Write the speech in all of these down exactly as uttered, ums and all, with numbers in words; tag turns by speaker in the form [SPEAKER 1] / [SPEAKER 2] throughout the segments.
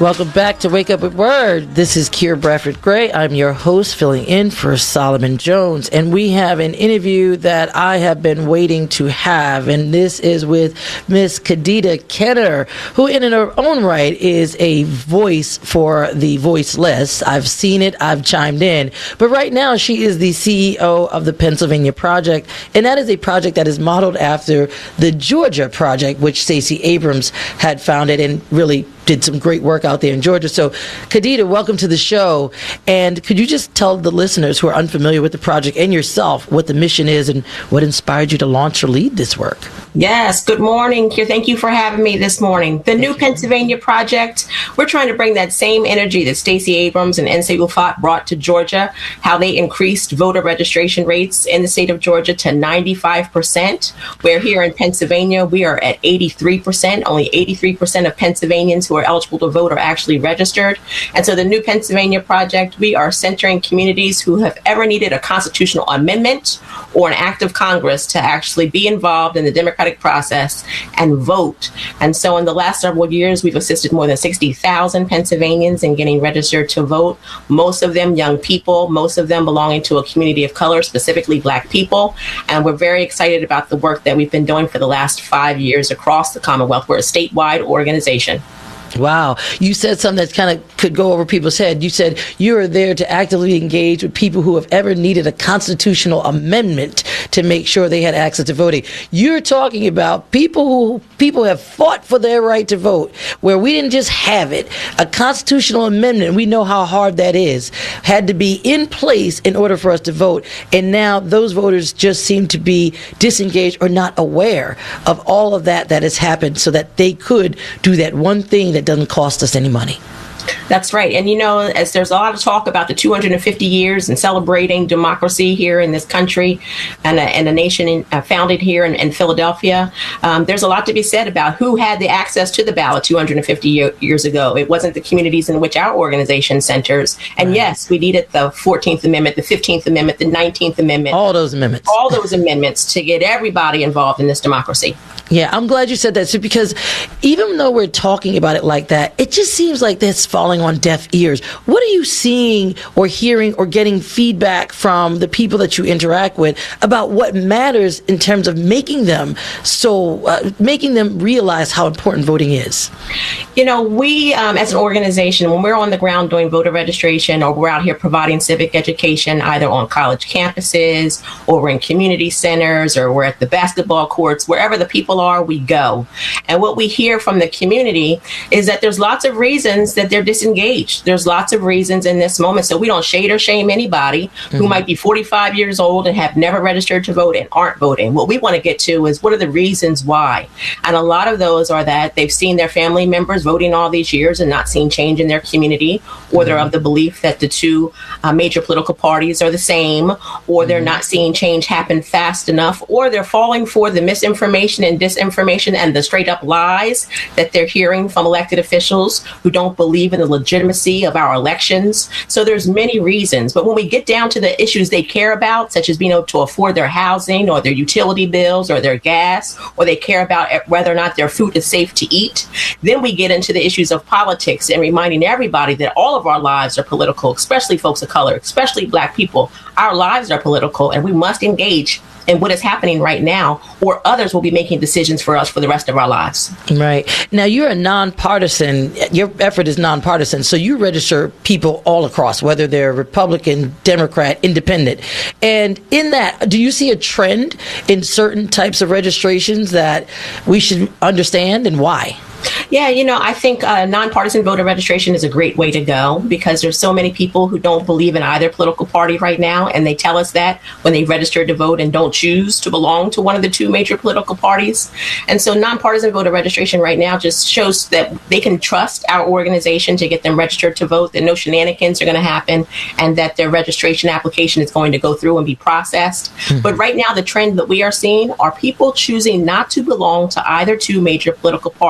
[SPEAKER 1] Welcome back to Wake Up with Word. This is Keir Bradford Gray. I'm your host, filling in for Solomon Jones. And we have an interview that I have been waiting to have. And this is with Miss Khadijah Kenner, who in her own right is a voice for the voiceless. I've seen it. I've chimed in. But right now, she is the C E O of the Pennsylvania Project. And that is a project that is modeled after the Georgia Project, which Stacey Abrams had founded and really did some great work out there in Georgia. So, Khadijah, welcome to the show. And could you just tell the listeners who are unfamiliar with the project and yourself what the mission is and what inspired you to launch or lead this work?
[SPEAKER 2] Yes. Good morning, Keir. Thank you for having me this morning. The New Pennsylvania Project, we're trying to bring that same energy that Stacey Abrams and N C Lafayette brought to Georgia, how they increased voter registration rates in the state of Georgia to ninety-five percent, where here in Pennsylvania, we are at eighty-three percent. Only eighty-three percent of Pennsylvanians who are eligible to vote are actually registered. And so the New Pennsylvania Project, we are centering communities who have ever needed a constitutional amendment or an act of Congress to actually be involved in the democratic process and vote. And so in the last several years, we've assisted more than sixty thousand Pennsylvanians in getting registered to vote, most of them young people, most of them belonging to a community of color, specifically Black people. And we're very excited about the work that we've been doing for the last five years across the Commonwealth. We're a statewide organization.
[SPEAKER 1] Wow. You said something that kind of could go over people's head. You said you are there to actively engage with people who have ever needed a constitutional amendment to make sure they had access to voting. You're talking about people who people have fought for their right to vote, where we didn't just have it. A constitutional amendment, we know how hard that is, had to be in place in order for us to vote. And now those voters just seem to be disengaged or not aware of all of that that has happened so that they could do that one thing that doesn't cost us any money.
[SPEAKER 2] That's right. And, you know, as there's a lot of talk about the two hundred fifty years and celebrating democracy here in this country and a, and a nation in, uh, founded here in, in Philadelphia, um, there's a lot to be said about who had the access to the ballot two hundred fifty year, years ago. It wasn't the communities in which our organization centers. And right. Yes, we needed the fourteenth Amendment, the fifteenth Amendment, the nineteenth Amendment.
[SPEAKER 1] All those amendments.
[SPEAKER 2] All those amendments to get everybody involved in this democracy.
[SPEAKER 1] Yeah, I'm glad you said that, so because even though we're talking about it like that, it just seems like that's falling on deaf ears. What are you seeing or hearing or getting feedback from the people that you interact with about what matters in terms of making them so, uh, making them realize how important voting is?
[SPEAKER 2] You know, we um, as an organization, when we're on the ground doing voter registration or we're out here providing civic education, either on college campuses or we're in community centers or we're at the basketball courts, wherever the people are, we go. And what we hear from the community is that there's lots of reasons that they're disengaged. There's lots of reasons in this moment. So we don't shade or shame anybody mm-hmm. who might be forty-five years old and have never registered to vote and aren't voting. What we want to get to is what are the reasons why? And a lot of those are that they've seen their family members voting all these years and not seen change in their community, or they're of the belief that the two uh, major political parties are the same, or they're not seeing change happen fast enough, or they're falling for the misinformation and disinformation and the straight up lies that they're hearing from elected officials who don't believe in the legitimacy of our elections. So there's many reasons. But when we get down to the issues they care about, such as being able to afford their housing or their utility bills or their gas, or they care about whether or not their food is safe to eat, then we get into the issues of politics and reminding everybody that all of our lives are political, especially folks of color, especially Black people. Our lives are political and we must engage in what is happening right now, or others will be making decisions for us for the rest of our lives.
[SPEAKER 1] Right. Now, you're a nonpartisan, your effort is nonpartisan, so you register people all across, whether they're Republican, Democrat, Independent. And in that, do you see a trend in certain types of registrations that we should understand, and why?
[SPEAKER 2] Yeah, you know, I think uh, nonpartisan voter registration is a great way to go because there's so many people who don't believe in either political party right now. And they tell us that when they register to vote and don't choose to belong to one of the two major political parties. And so nonpartisan voter registration right now just shows that they can trust our organization to get them registered to vote, that no shenanigans are going to happen, and that their registration application is going to go through and be processed. Mm-hmm. But right now, the trend that we are seeing are people choosing not to belong to either two major political parties.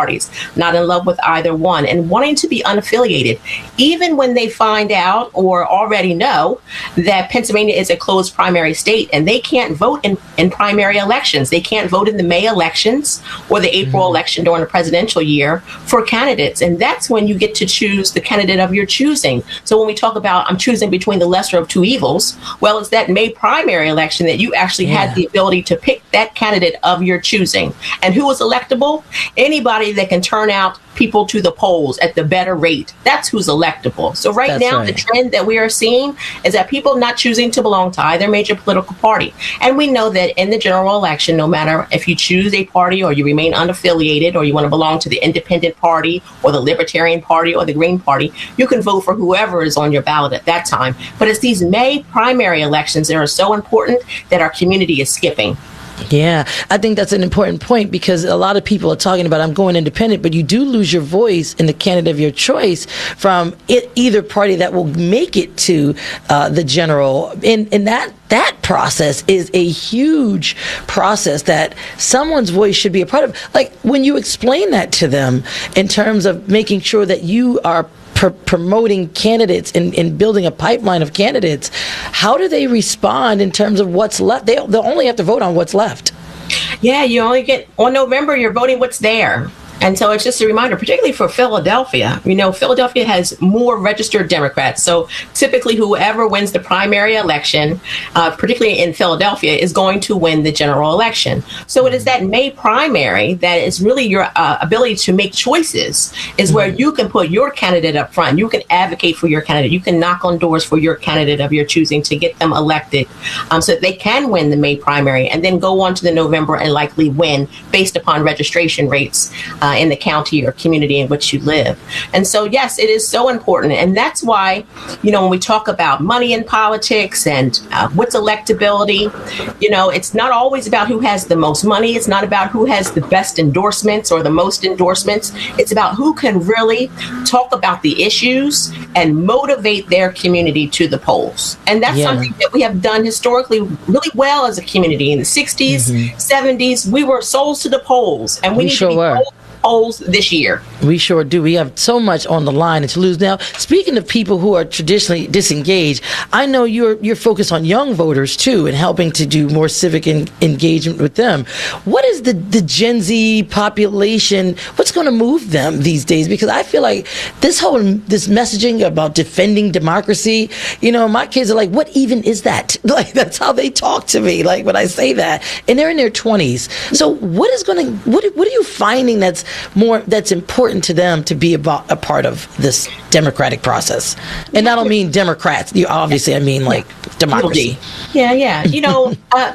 [SPEAKER 2] not in love with either one, and wanting to be unaffiliated, even when they find out or already know that Pennsylvania is a closed primary state and they can't vote in, in primary elections. They can't vote in the May elections or the April mm-hmm. election during the presidential year for candidates. And that's when you get to choose the candidate of your choosing. So when we talk about I'm choosing between the lesser of two evils, well, it's that May primary election that you actually yeah. had the ability to pick that candidate of your choosing. And who is electable? Anybody that can turn out people to the polls at the better rate. That's who's electable. So right That's now, right. the trend that we are seeing is that people not choosing to belong to either major political party. And we know that in the general election, no matter if you choose a party or you remain unaffiliated or you want to belong to the independent party or the Libertarian Party or the Green Party, you can vote for whoever is on your ballot at that time. But it's these May primary elections that are so important that our community is skipping.
[SPEAKER 1] Yeah, I think that's an important point because a lot of people are talking about I'm going independent, but you do lose your voice in the candidate of your choice from it, either party that will make it to uh, the general. And, and that that process is a huge process that someone's voice should be a part of. Like when you explain that to them in terms of making sure that you are Pr- promoting candidates and, and building a pipeline of candidates, how do they respond in terms of what's left? They, they'll only have to vote on what's left.
[SPEAKER 2] Yeah, you only get, on November, you're voting what's there. And so it's just a reminder, particularly for Philadelphia. You know, Philadelphia has more registered Democrats. So typically whoever wins the primary election, uh, particularly in Philadelphia, is going to win the general election. So it is that May primary that is really your uh, ability to make choices, is mm-hmm. where you can put your candidate up front. You can advocate for your candidate. You can knock on doors for your candidate of your choosing to get them elected um, so that they can win the May primary and then go on to the November and likely win based upon registration rates Uh, in the county or community in which you live. And so, yes, it is so important. And that's why, you know, when we talk about money in politics and uh, what's electability, you know, it's not always about who has the most money. It's not about who has the best endorsements or the most endorsements. It's about who can really talk about the issues and motivate their community to the polls. And that's yeah. something that we have done historically really well as a community. In the sixties, mm-hmm. seventies, we were souls to the polls, and we, we need sure to be were. polls this year.
[SPEAKER 1] We sure do. We have so much on the line and to lose. Now, speaking of people who are traditionally disengaged, I know you're you're focused on young voters too and helping to do more civic en- engagement with them. What is the, the Gen Z population? What's going to move them these days? Because I feel like this whole this messaging about defending democracy, you know, my kids are like, what even is that? Like, that's how they talk to me. Like when I say that, and they're in their twenties. So what is going to what what are you finding that's more that's important to them to be about a part of this democratic process? And I don't mean Democrats. You obviously, I mean like democracy.
[SPEAKER 2] Yeah, yeah. You know, uh,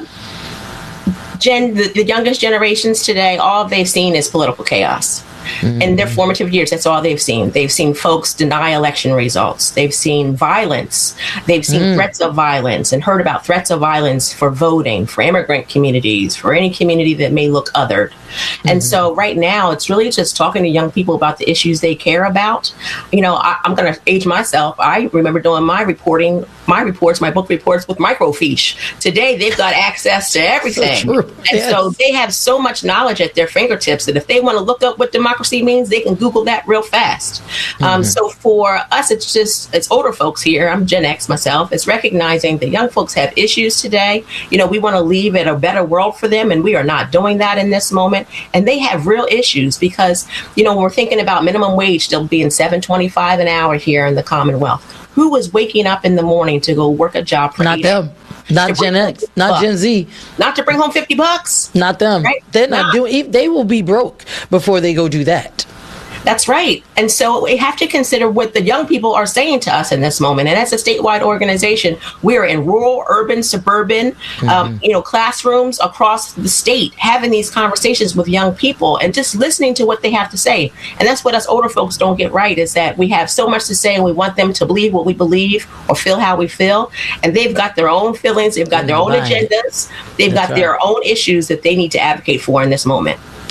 [SPEAKER 2] Gen the, the youngest generations today, all they've seen is political chaos. Mm-hmm. In their formative years, that's all they've seen. They've seen folks deny election results. They've seen violence. They've seen mm. threats of violence and heard about threats of violence for voting, for immigrant communities, for any community that may look othered. Mm-hmm. And so right now, it's really just talking to young people about the issues they care about. You know, I, I'm going to age myself. I remember doing my reporting, my reports, my book reports with microfiche. Today, they've got access to everything. So and yes. so they have so much knowledge at their fingertips that if they want to look up what democracy means, they can Google that real fast. Mm-hmm. Um, so for us, it's just, it's older folks here. I'm Gen X myself. It's recognizing that young folks have issues today. You know, we want to leave it a better world for them, and we are not doing that in this moment. And they have real issues because, you know, when we're thinking about minimum wage still being seven twenty-five an hour here in the Commonwealth, who was waking up in the morning to go work a job for
[SPEAKER 1] Not them. Not Gen X, not Gen Z.
[SPEAKER 2] Not to bring home fifty bucks.
[SPEAKER 1] Not them. Right? They're not, not doing, they will be broke before they go do that.
[SPEAKER 2] That's right. And so we have to consider what the young people are saying to us in this moment. And as a statewide organization, we're in rural, urban, suburban, mm-hmm. um, you know, classrooms across the state, having these conversations with young people and just listening to what they have to say. And that's what us older folks don't get right, is that we have so much to say and we want them to believe what we believe or feel how we feel. And they've got their own feelings. They've got their own agendas. They've that's got right. their own issues that they need to advocate for in this moment.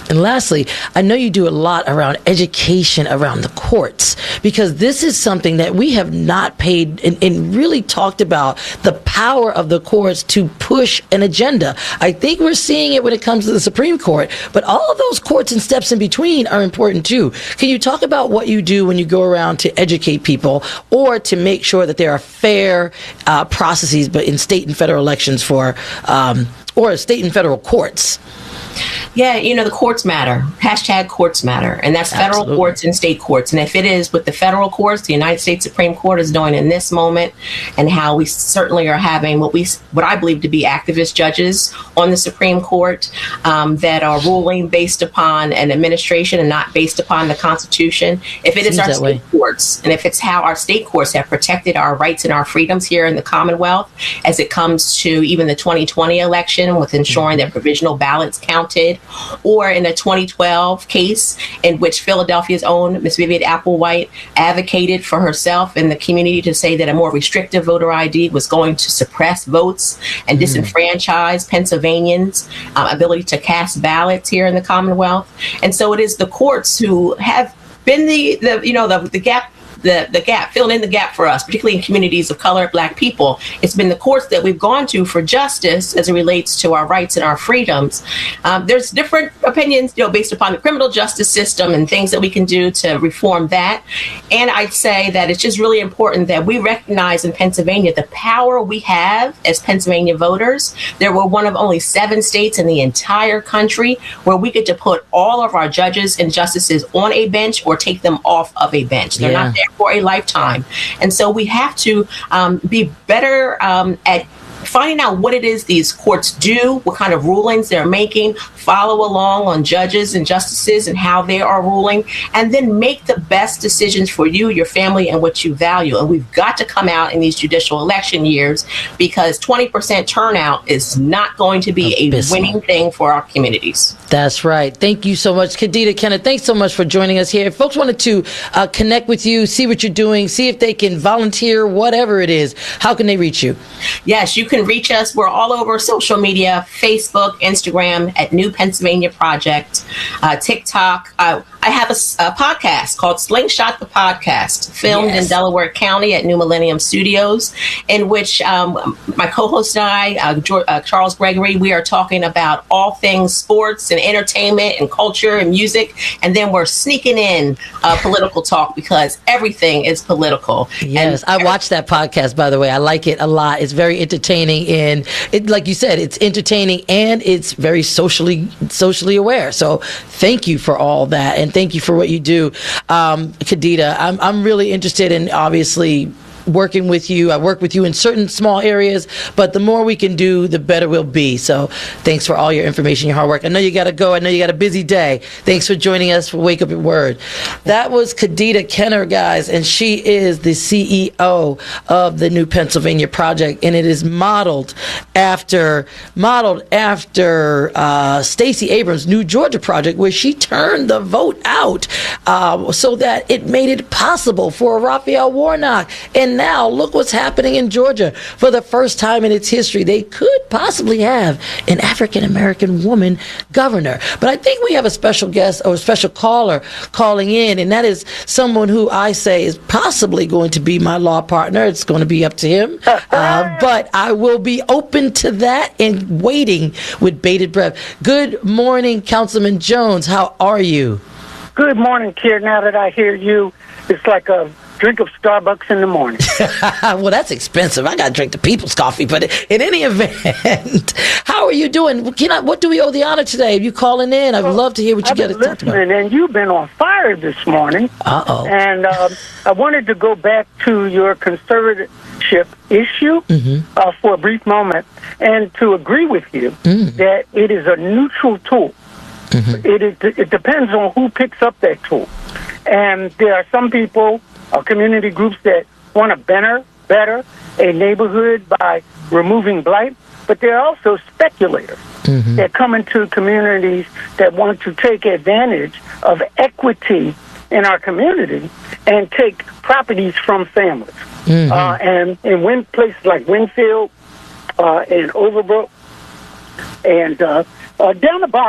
[SPEAKER 1] And lastly, I know you do a lot around education around the courts, because this is something that we have not paid and, and really talked about, the power of the courts to push an agenda. I think we're seeing it when it comes to the Supreme Court, but all of those courts and steps in between are important too. Can you talk about what you do when you go around to educate people or to make sure that there are fair uh, processes, but in state and federal elections for, um, or state and federal courts?
[SPEAKER 2] Yeah, you know, the courts matter. Hashtag courts matter. And that's federal
[SPEAKER 1] Absolutely.
[SPEAKER 2] courts and state courts. And if it is with the federal courts, the United States Supreme Court is doing in this moment, and how we certainly are having what we, what I believe to be activist judges on the Supreme Court um, that are ruling based upon an administration and not based upon the Constitution. If it is our state courts, and if it's how our state courts have protected our rights and our freedoms here in the Commonwealth, as it comes to even the twenty twenty election with ensuring that provisional ballots counted, or in a twenty twelve case in which Philadelphia's own Miss Vivian Applewhite advocated for herself and the community to say that a more restrictive voter I D was going to suppress votes and mm. disenfranchise Pennsylvanians' uh, ability to cast ballots here in the Commonwealth. And so it is the courts who have been the, the you know, the, the gap The, the gap, filling in the gap for us, particularly in communities of color, Black people. It's been the courts that we've gone to for justice as it relates to our rights and our freedoms. Um, there's different opinions, you know, based upon the criminal justice system and things that we can do to reform that. And I'd say that it's just really important that we recognize in Pennsylvania the power we have as Pennsylvania voters. There were one of only seven states in the entire country where we get to put all of our judges and justices on a bench or take them off of a bench. They're yeah. not there for a lifetime. And so we have to um, be better um, at finding out what it is these courts do, what kind of rulings they're making, follow along on judges and justices and how they are ruling, and then make the best decisions for you, your family, and what you value. And we've got to come out in these judicial election years, because twenty percent turnout is not going to be a winning thing for our communities.
[SPEAKER 1] That's right. Thank you so much, Khadijah Kenneth. Thanks so much for joining us here. If folks wanted to uh, connect with you, see what you're doing, see if they can volunteer, whatever it is, how can they reach you?
[SPEAKER 2] Yes, you can reach us. We're all over social media, Facebook, Instagram at New Pennsylvania Project, uh, TikTok. Uh, I have a, a podcast called Slingshot the Podcast, filmed yes. in Delaware County at New Millennium Studios, in which um, my co-host and I, uh, George, uh, Charles Gregory, we are talking about all things sports and entertainment and culture and music. And then we're sneaking in uh, political talk, because everything is political.
[SPEAKER 1] Yes, and I watched that podcast, by the way. I like it a lot. It's very entertaining, and it, like you said, it's entertaining and it's very socially socially aware. So thank you for all that, and thank you for what you do, um, Khadijah. I'm I'm really interested in obviously working with you. I work with you in certain small areas, but the more we can do, the better we'll be. So thanks for all your information, your hard work. I know you got to go. I know you got a busy day. Thanks for joining us for Wake Up at Word. That was Khadijah Kenneth, guys, and she is the C E O of the New Pennsylvania Project, and it is modeled after modeled after uh, Stacey Abrams' New Georgia Project, where she turned the vote out uh, so that it made it possible for Raphael Warnock. And now look what's happening in Georgia. For the first time in its history, they could possibly have an African-American woman governor. But I think we have a special guest or a special caller calling in, and that is someone who I say is possibly going to be my law partner. It's going to be up to him. Uh, but I will be open to that and waiting with bated breath. Good morning, Councilman Jones. How are you?
[SPEAKER 3] Good morning, Kier. Now that I hear you, it's like a drink of Starbucks in the morning.
[SPEAKER 1] Well, that's expensive. I got to drink the people's coffee. But in any event, how are you doing? Can I, what do we owe the honor today? Are you calling in? I'd well, love to hear what you got to talk about.
[SPEAKER 3] And you've been on fire this morning.
[SPEAKER 1] Uh-oh.
[SPEAKER 3] And um, I wanted to go back to your conservatorship issue mm-hmm. uh, for a brief moment, and to agree with you mm. that it is a neutral tool. Mm-hmm. It, is, it depends on who picks up that tool. And there are some people, or community groups, that want to better, better a neighborhood by removing blight, but there are also speculators mm-hmm. that come into communities that want to take advantage of equity in our community and take properties from families. Mm-hmm. Uh, and in win- places like Winfield uh, and Overbrook and uh, uh, down the bottom,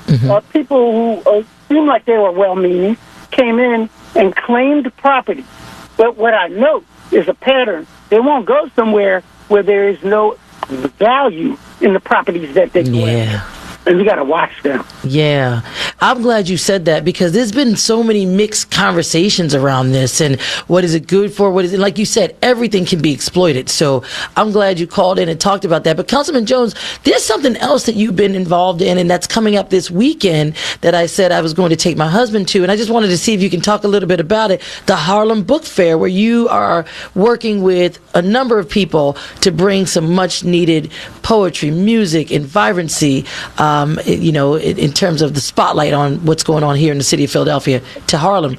[SPEAKER 3] mm-hmm. uh, people who uh, seemed like they were well-meaning came in and claimed property. But what I note is a pattern. They won't go somewhere where there is no value in the properties that they claim.
[SPEAKER 1] Yeah.
[SPEAKER 3] And we got to watch them.
[SPEAKER 1] Yeah. I'm glad you said that, because there's been so many mixed conversations around this, and what is it good for? What is it? Like you said, everything can be exploited. So I'm glad you called in and talked about that. But Councilman Jones, there's something else that you've been involved in, and that's coming up this weekend that I said I was going to take my husband to. And I just wanted to see if you can talk a little bit about it. The Harlem Book Fair, where you are working with a number of people to bring some much needed poetry, music, and vibrancy, um, you know, in, in terms of the spotlight on what's going on here in the city of Philadelphia to Harlem.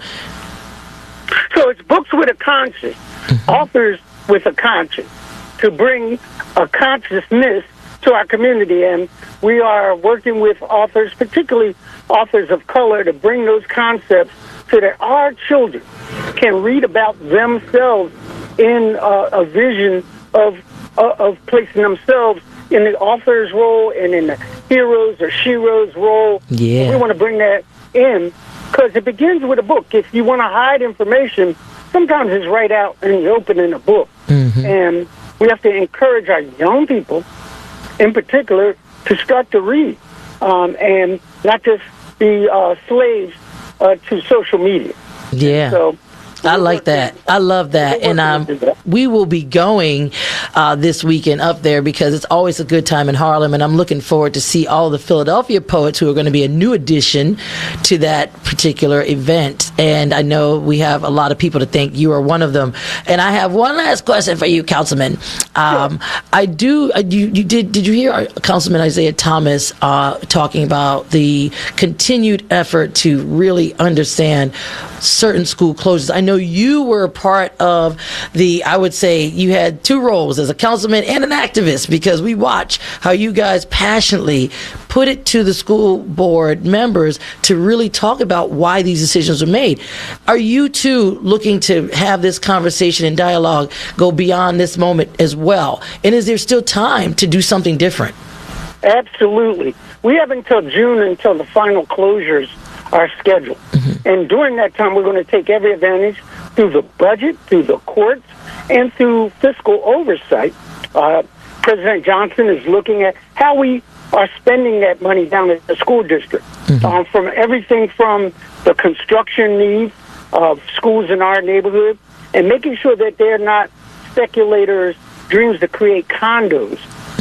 [SPEAKER 3] So it's books with a conscience, mm-hmm. authors with a conscience, to bring a consciousness to our community. And we are working with authors, particularly authors of color, to bring those concepts so that our children can read about themselves in uh, a vision of uh, of placing themselves in the author's role and in the heroes or sheroes role.
[SPEAKER 1] Yeah.
[SPEAKER 3] We want to bring that in because it begins with a book. If you want to hide information, sometimes it's right out in the open in a book. Mm-hmm. And we have to encourage our young people, in particular, to start to read um, and not just be uh, slaves uh, to social media.
[SPEAKER 1] Yeah.
[SPEAKER 3] So
[SPEAKER 1] I like that. I love that. And um, we will be going uh, this weekend up there because it's always a good time in Harlem. And I'm looking forward to see all the Philadelphia poets who are going to be a new addition to that particular event. And I know we have a lot of people to thank. You are one of them. And I have one last question for you, Councilman. Um, sure. I do. You, you did. Did you hear Councilman Isaiah Thomas uh, talking about the continued effort to really understand certain school closures? I know you were a part of the, I would say you had two roles as a councilman and an activist, because we watch how you guys passionately put it to the school board members to really talk about why these decisions were made. Are you too looking to have this conversation and dialogue go beyond this moment as well? And is there still time to do something different?
[SPEAKER 3] Absolutely. We have until June until the final closures are scheduled. Mm-hmm. And during that time, we're going to take every advantage through the budget, through the courts, and through fiscal oversight. Uh, President Johnson is looking at how we are spending that money down at the school district, mm-hmm. um, from everything from the construction needs of schools in our neighborhood and making sure that they're not speculators' dreams to create condos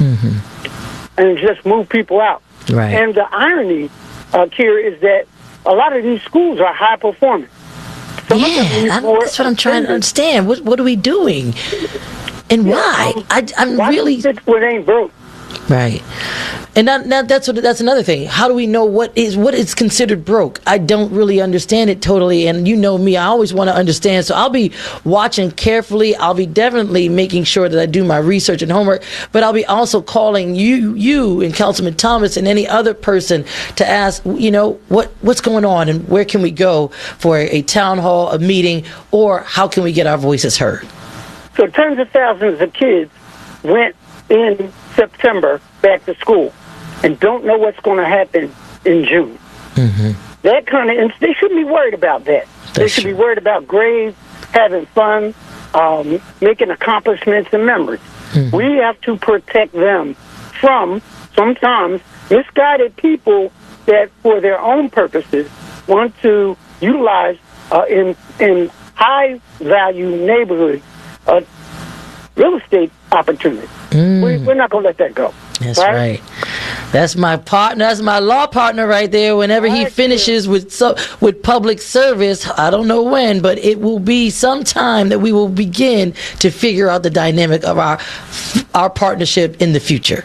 [SPEAKER 3] mm-hmm. and just move people out.
[SPEAKER 1] Right.
[SPEAKER 3] And the irony, uh, Kier, is that a lot of these schools are high performing.
[SPEAKER 1] Some yeah, that's what I'm trying to understand. What what are we doing, and yeah, why? Um, I, I'm
[SPEAKER 3] why
[SPEAKER 1] really.
[SPEAKER 3] What ain't broke.
[SPEAKER 1] Right, and now, now that's what that's another thing. How do we know what is what is considered broke? I don't really understand it totally, and you know me, I always want to understand. So I'll be watching carefully. I'll be definitely making sure that I do my research and homework. But I'll be also calling you, you and Councilman Thomas and any other person to ask, you know, what what's going on and where can we go for a, a town hall, a meeting, or how can we get our voices heard?
[SPEAKER 3] So tens of thousands of kids went in September back to school and don't know what's going to happen in June. Mm-hmm. That kind of, and they shouldn't be worried about that. That's they should true. be worried about grades, having fun, um, making accomplishments and memories. Mm-hmm. We have to protect them from sometimes misguided people that, for their own purposes, want to utilize uh, in in high value neighborhoods uh, real estate opportunities. Mm. We, we're not going to let that go.
[SPEAKER 1] That's right? right. That's my partner. That's my law partner right there. Whenever he finishes with so, with public service, I don't know when, but it will be sometime that we will begin to figure out the dynamic of our our partnership in the future.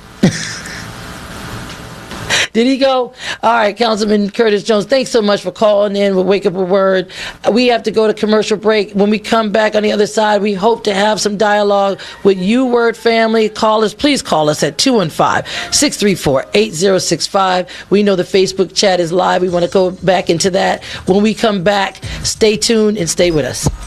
[SPEAKER 1] Did he go? All right, Councilman Curtis Jones, thanks so much for calling in with Wake Up a Word. We have to go to commercial break. When we come back on the other side, we hope to have some dialogue with you, Word family. Call us. Please call us at two one five, six three four, eight zero six five. We know the Facebook chat is live. We want to go back into that. When we come back, stay tuned and stay with us.